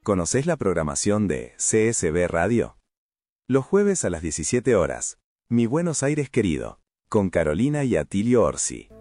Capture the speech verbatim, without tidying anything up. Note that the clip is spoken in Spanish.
¿Conocés la programación de C S B Radio? Los jueves a las diecisiete horas, Mi Buenos Aires querido, con Carolina y Atilio Orsi.